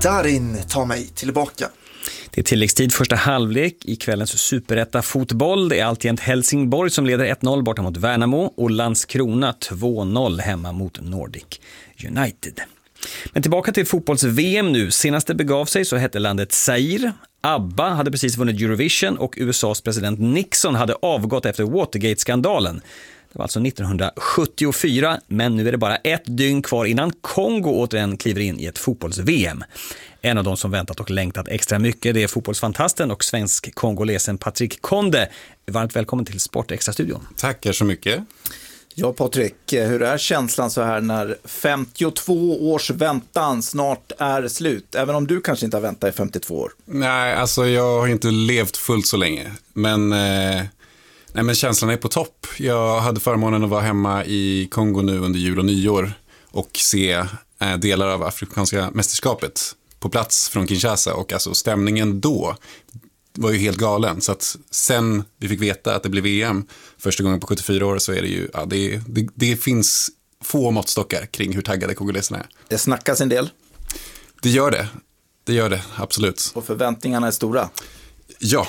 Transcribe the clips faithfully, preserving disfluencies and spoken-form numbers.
Darin tar mig tillbaka. Det är tilläggstid första halvlek i kvällens superetta fotboll. Det är alltjämt Helsingborg som leder ett noll borta mot Värnamo och Landskrona två noll hemma mot Nordic United. Men tillbaka till fotbolls-V M nu. Senast det begav sig så hette landet Zaire. ABBA hade precis vunnit Eurovision och U S A:s president Nixon hade avgått efter Watergate-skandalen. Det var alltså nittonhundrasjuttiofyra, men nu är det bara ett dygn kvar innan Kongo återigen kliver in i ett fotbolls-V M. En av de som väntat och längtat extra mycket, det är fotbollsfantasten och svensk kongolesen Patrick Konde. Varmt välkommen till Sportextra-studion. Tackar så mycket. Ja, Patrik, hur är känslan så här när femtiotvå års väntan snart är slut? Även om du kanske inte har väntat i femtiotvå år. Nej, alltså jag har inte levt fullt så länge. Men, eh, nej, men känslan är på topp. Jag hade förmånen att vara hemma i Kongo nu under jul och nyår och se eh, delar av afrikanska mästerskapet på plats från Kinshasa. Och alltså stämningen då var ju helt galen. Så att sen vi fick veta att det blev V M första gången på sjuttiofyra år så är det ju, ja, det, det, det finns få måttstockar kring hur taggade kongoleserna är. Det snackas en del. Det gör det. Det gör det, absolut. Och förväntningarna är stora. Ja,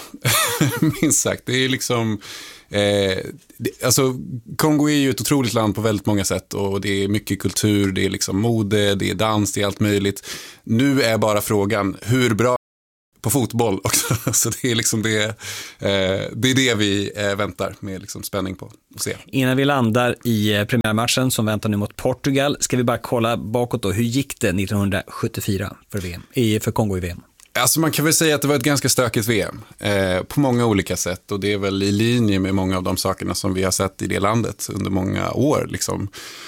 minst sagt. Det är liksom, eh, det, alltså Kongo är ju ett otroligt land på väldigt många sätt och det är mycket kultur, det är liksom mode, det är dans, det är allt möjligt. Nu är bara frågan hur bra på fotboll också. Så det är liksom det, eh, det är det vi eh, väntar med liksom spänning på att se. Innan vi landar i eh, premiärmatchen som väntar nu mot Portugal ska vi bara kolla bakåt då. Hur gick det nittonhundrasjuttiofyra för, V M, i, för Kongo i V M? Alltså man kan väl säga att det var ett ganska stökigt V M eh, på många olika sätt och det är väl i linje med många av de sakerna som vi har sett i det landet under många år liksom.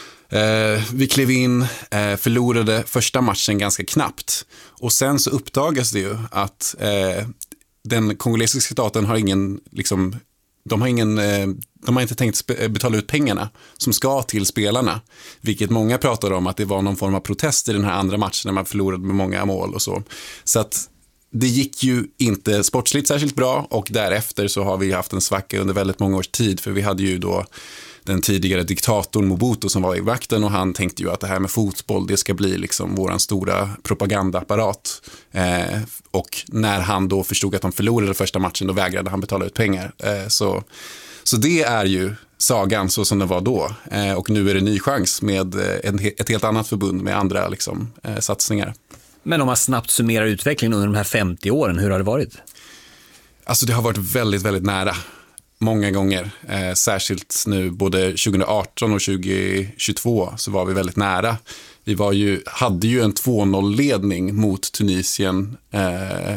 Eh, vi klev in, eh, förlorade första matchen ganska knappt och sen så uppdagas det ju att eh, den kongolesiska staten har ingen liksom, de har ingen eh, de har inte tänkt spe- betala ut pengarna som ska till spelarna, vilket många pratar om att det var någon form av protest i den här andra matchen när man förlorade med många mål och så. Så att det gick ju inte sportsligt särskilt bra och därefter så har vi haft en svacka under väldigt många års tid för vi hade ju då den tidigare diktatorn Mobutu som var i vakten och han tänkte ju att det här med fotboll det ska bli liksom våran stora propagandaapparat eh, och när han då förstod att de förlorade första matchen då vägrade han betala ut pengar eh, så, så det är ju sagan så som det var då eh, och nu är det ny chans med en, ett helt annat förbund med andra liksom, eh, satsningar. Men om man snabbt summerar utvecklingen under de här femtio åren, hur har det varit? Alltså det har varit väldigt, väldigt nära. Många gånger, eh, särskilt nu både tjugoarton och tjugohundratjugotvå så var vi väldigt nära. Vi var ju, hade ju en två noll-ledning mot Tunisien eh,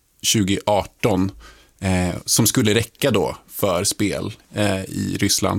tjugoarton eh, som skulle räcka då för spel eh, i Ryssland.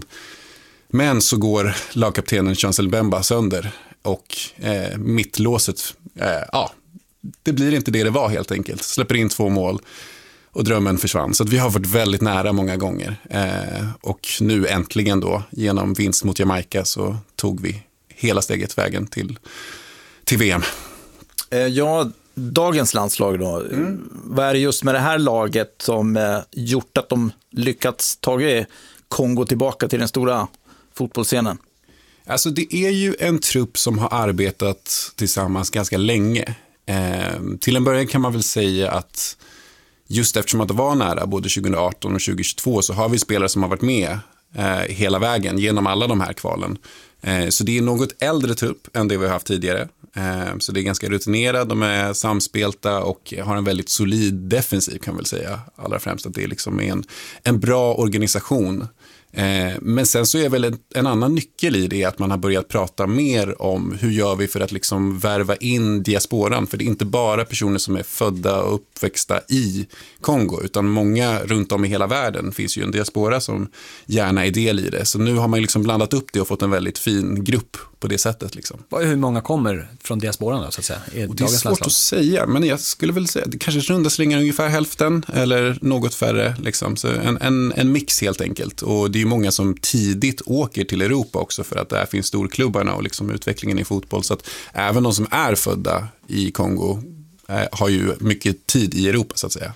Men så går lagkaptenen Chancel Bemba sönder och eh, mittlåset, eh, ja, det blir inte det det var helt enkelt. Släpper in två mål. Och drömmen försvann. Så att vi har varit väldigt nära många gånger. Eh, och nu äntligen då, genom vinst mot Jamaica så tog vi hela steget vägen till, till V M. Eh, ja, dagens landslag då. Mm. Vad är det just med det här laget som eh, gjort att de lyckats ta Kongo tillbaka till den stora fotbollsscenen? Alltså det är ju en trupp som har arbetat tillsammans ganska länge. Eh, till en början kan man väl säga att just eftersom att det var nära både tjugoarton och tjugohundratjugotvå så har vi spelare som har varit med eh, hela vägen genom alla de här kvalen. Eh, så det är något äldre trupp än det vi har haft tidigare. Eh, så det är ganska rutinerat, de är samspelta och har en väldigt solid defensiv kan man väl säga. Allra främst att det är liksom en, en bra organisation. Eh, men sen så är väl en, en annan nyckel i det att man har börjat prata mer om hur gör vi för att liksom värva in diasporan, för det är inte bara personer som är födda och uppväxta i Kongo utan många runt om i hela världen finns ju en diaspora som gärna är del i det, så nu har man liksom blandat upp det och fått en väldigt fin grupp på det sättet liksom. Hur många kommer från diasporan då så att säga? I det är svårt landslag? Att säga, men jag skulle väl säga det kanske runda slängar ungefär hälften eller något färre liksom, så en, en, en mix helt enkelt, och det är ju många som tidigt åker till Europa också för att där finns storklubbarna och liksom utvecklingen i fotboll, så att även de som är födda i Kongo eh, har ju mycket tid i Europa så att säga.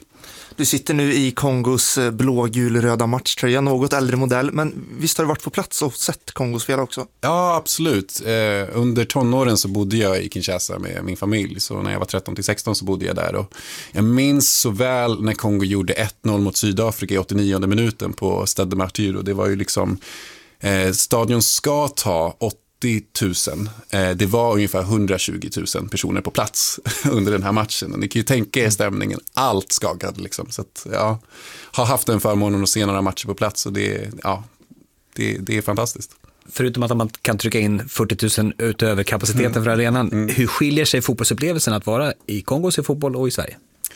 Du sitter nu i Kongos blågul-röda matchtröja, något äldre modell, men visst har du varit på plats och sett Kongo spela också? Ja, absolut. Eh, under tonåren så bodde jag i Kinshasa med min familj, så när jag var tretton till sexton så bodde jag där. Och jag minns så väl när Kongo gjorde ett noll mot Sydafrika i åttionionde minuten på Stade de Martyr, och det var ju liksom, eh, stadion ska ta åttio tusen. Eh, det var ungefär hundratjugo tusen personer på plats under den här matchen. Och ni kan ju tänka er stämningen, allt skakade liksom. Så att, ja, har haft en förmånen att se några matcher på plats, och det, ja, det, det är fantastiskt. Förutom att man kan trycka in fyrtio tusen utöver kapaciteten mm. för arenan, mm. hur skiljer sig fotbollsupplevelsen att vara i Kongo i fotboll och i Sverige?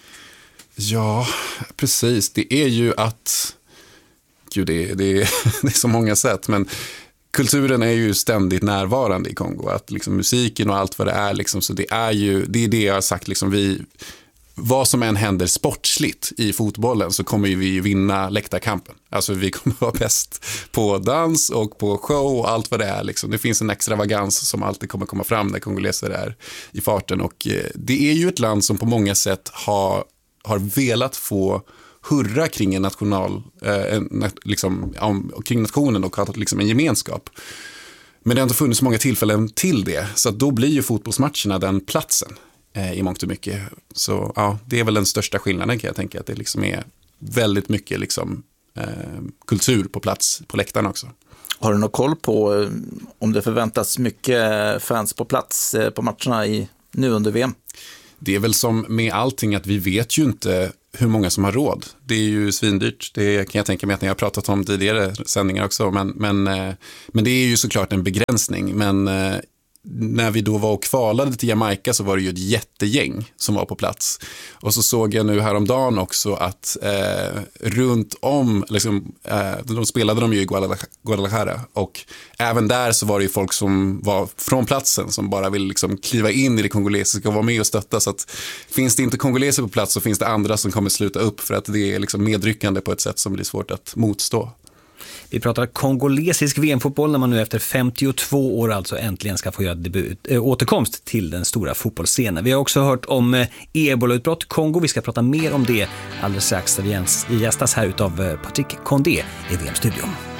Ja, precis. Det är ju att, gud, det, det, det är så många sätt, men kulturen är ju ständigt närvarande i Kongo, att liksom musiken och allt vad det är liksom, så det är ju, det är det jag har sagt liksom, vi, vad som än händer sportsligt i fotbollen så kommer ju vi vinna läktarkampen. Alltså vi kommer vara bäst på dans och på show och allt vad det är liksom. Det finns en extravagans som alltid kommer komma fram när kongoleser är i farten, och eh, det är ju ett land som på många sätt har, har velat få hurra kring en national, eh, en, liksom, om, kring nationen och ha liksom en gemenskap. Men det har inte funnits många tillfällen till det, så att då blir ju fotbollsmatcherna den platsen eh, i mångt och mycket. Så ja, det är väl den största skillnaden, kan jag tänka, att det liksom är väldigt mycket liksom, eh, kultur på plats på läktaren också. Har du någon koll på eh, om det förväntas mycket fans på plats eh, på matcherna i, nu under V M? Det är väl som med allting att vi vet ju inte hur många som har råd. Det är ju svindyrt. Det kan jag tänka mig att ni har pratat om tidigare sändningar också. Men, men, men det är ju såklart en begränsning. Men när vi då var och kvalade till Jamaica så var det ju ett jättegäng som var på plats. Och så såg jag nu häromdagen också att eh, runt om, liksom, eh, de spelade de ju i Guadalajara, och även där så var det ju folk som var från platsen som bara vill liksom kliva in i det kongolesiska och vara med och stötta. Så att finns det inte kongoleser på plats så finns det andra som kommer sluta upp, för att det är liksom medryckande på ett sätt som blir svårt att motstå. Vi pratar kongolesisk V M-fotboll när man nu efter femtiotvå år alltså äntligen ska få göra debut, äh, återkomst till den stora fotbollsscenen. Vi har också hört om äh, ebolautbrott i Kongo. Vi ska prata mer om det alldeles strax. Vi gästas här utav äh, Patrick Condé i V M-studion.